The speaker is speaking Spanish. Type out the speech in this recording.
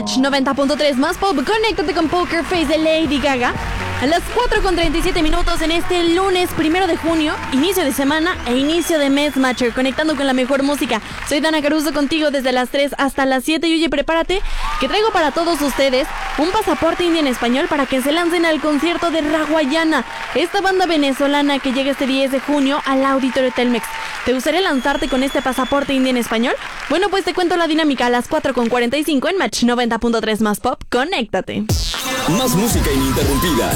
Match 90.3 más pop. Conéctate con Poker Face de Lady Gaga. A las 4:37 en este lunes 1 de junio, inicio de semana e inicio de mes, Matcher, conectando con la mejor música. Soy Dana Caruso contigo desde las 3 hasta las 7 y oye, prepárate que traigo para todos ustedes un pasaporte indie en español para que se lancen al concierto de Raguayana, esta banda venezolana que llega este 10 de junio al Auditorio Telmex. ¿Te gustaría lanzarte con este pasaporte indie en español? Bueno, pues te cuento la dinámica a las 4:45 en Match 90.3 más pop. Conéctate. Más música ininterrumpida.